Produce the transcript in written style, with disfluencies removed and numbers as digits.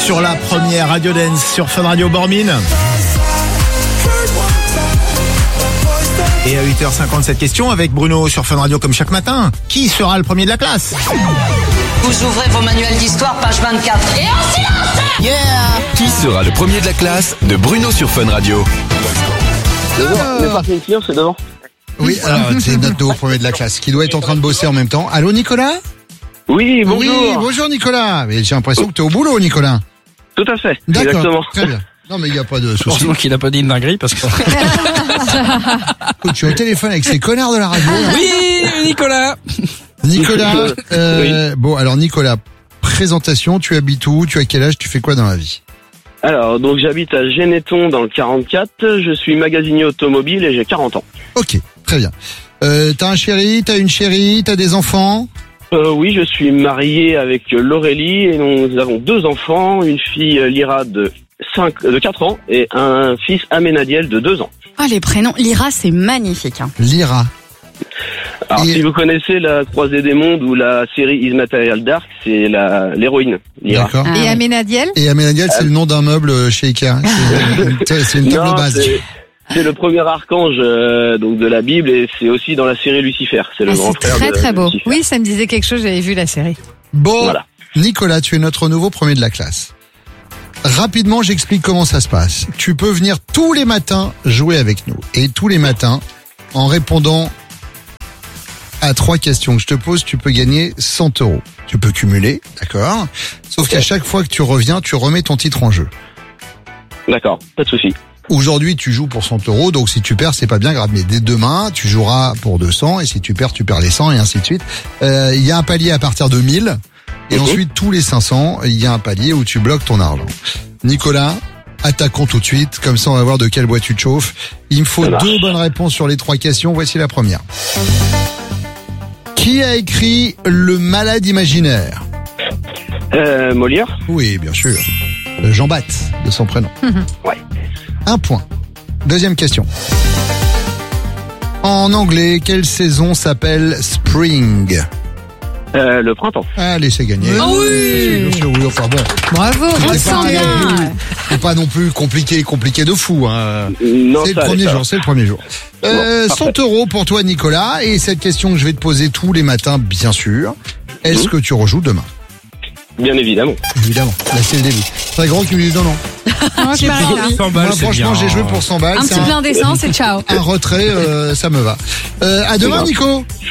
sur la première Radio Dance sur Fun Radio Bormine. Et à 8h50, cette question avec Bruno sur Fun Radio comme chaque matin. Qui sera le premier de la classe? Vous ouvrez vos manuels d'histoire, page 24. Et en silence! Yeah! Qui sera le premier de la classe de Bruno sur Fun Radio? Le parking client, c'est devant. Oui, alors c'est notre nouveau premier de la classe qui doit être en train de bosser en même temps. Allô Nicolas? Oui, bonjour. Oui, bonjour Nicolas. Mais j'ai l'impression que t'es au boulot Nicolas. Tout à fait. D'accord, Exactement. très bien. Non mais il n'y a pas de souci. Heureusement qu'il a pas dit une dinguerie parce que... Écoute, tu es au téléphone avec ces connards de la radio. Là. Oui, Nicolas. Nicolas, Oui. bon alors Nicolas, présentation, tu habites où? Tu as quel âge? Tu fais quoi dans la vie? Alors, donc j'habite à Généton dans le 44. Je suis magasinier automobile et j'ai 40 ans. Ok, très bien. T'as un chéri? T'as une chérie? T'as des enfants? Oui, je suis marié avec Laurélie et nous avons 2 enfants, une fille Lyra de 4 ans et un fils Aménadiel de 2 ans. Oh, les prénoms. Lyra, c'est magnifique. Hein. Lyra. Alors, Et- si vous connaissez la Croisée des Mondes ou la série Is Material Dark, c'est l'héroïne, Lyra. D'accord. Ah, Et ouais. Aménadiel? Et Aménadiel, c'est le nom d'un meuble chez Ikea. C'est une table Non, base. c'est le premier archange donc de la Bible et c'est aussi dans la série Lucifer. C'est le Ah, grand c'est frère très de très beau. Lucifer. Oui, ça me disait quelque chose, j'avais vu la série. Bon, Voilà. Nicolas, tu es notre nouveau premier de la classe. Rapidement, j'explique comment ça se passe. Tu peux venir tous les matins jouer avec nous. Et tous les matins, en répondant à 3 questions que je te pose, tu peux gagner 100 €. Tu peux cumuler, d'accord? Sauf qu'à chaque fois que tu reviens, tu remets ton titre en jeu. D'accord, pas de souci. Aujourd'hui, tu joues pour 100 €, donc si tu perds, c'est pas bien grave. Mais dès demain, tu joueras pour 200, et si tu perds les 100, et ainsi de suite. Il y a un palier à partir de 1000, et ensuite, tous les 500, il y a un palier où tu bloques ton argent. Nicolas, attaquons tout de suite, comme ça on va voir de quel bois tu te chauffes. Il me faut Ça marche. 2 bonnes réponses sur les 3 questions, voici la première. Qui a écrit Le Malade Imaginaire? Molière. Oui, bien sûr. Jean Bat, de son prénom. Ouais. 1 point. Deuxième question. En anglais, quelle saison s'appelle Spring? Le printemps. Allez, c'est gagné. Ah oui. Bien sûr, oui, enfin bon. Bravo, on le C'est sent bien. C'est pas non plus compliqué de fou. Hein. Non, C'est le ça allait, premier ça jour, va. c'est le premier jour. Bon, 100 parfait. € pour toi, Nicolas. Et cette question que je vais te poser tous les matins, bien sûr. Est-ce que tu rejoues demain? Bien évidemment. Évidemment. Là, c'est le début. Très grand qui me dit non. Non, je m'arrête là. 100 balles, Moi, c'est franchement, bien. j'ai joué pour 100 balles. Un C'est petit plein d'essence et ciao. un retrait, ça me va. À demain, Nico.